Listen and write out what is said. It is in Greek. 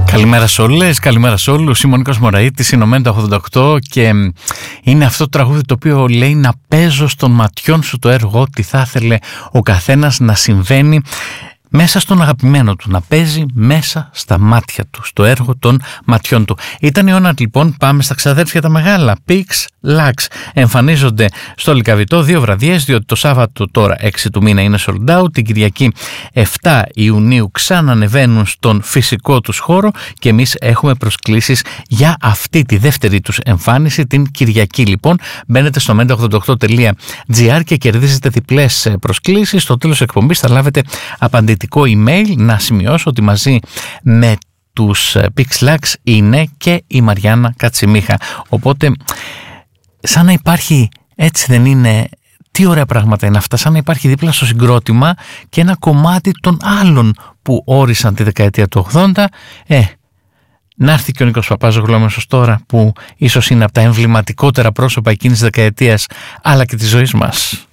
Καλημέρα σε όλες, καλημέρα σε όλους. Είμαι ο Νίκος Μωραΐτης, Ηνωμένο 88 και είναι αυτό το τραγούδι το οποίο λέει να παίζω στον ματιών σου το έργο, τι θα ήθελε ο καθένας να συμβαίνει μέσα στον αγαπημένο του, να παίζει μέσα στα μάτια του, στο έργο των ματιών του. Ήταν η ώρα λοιπόν, πάμε στα ξαδέρφια τα μεγάλα, Pix Lux. Εμφανίζονται στο Λυκαβητό 2 βραδιές, διότι το Σάββατο τώρα 6 του μήνα είναι sold out, την Κυριακή 7 Ιουνίου ξανανεβαίνουν στον φυσικό τους χώρο και εμείς έχουμε προσκλήσεις για αυτή τη δεύτερη τους εμφάνιση την Κυριακή. Λοιπόν, μπαίνετε στο menta88.gr και κερδίζετε διπλές προσκλήσεις. Στο τέλος εκπομπής θα λάβετε απαντητικό email. Να σημειώσω ότι μαζί με τους Pix Lux είναι και η Μαριάννα Κατσιμίχα. Οπότε, σαν να υπάρχει, έτσι δεν είναι, τι ωραία πράγματα είναι αυτά, σαν να υπάρχει δίπλα στο συγκρότημα και ένα κομμάτι των άλλων που όρισαν τη δεκαετία του 80. Να έρθει και ο Νίκος Παπάζογλου αμέσως τώρα, που ίσως είναι από τα εμβληματικότερα πρόσωπα εκείνης της δεκαετίας αλλά και της ζωής μας.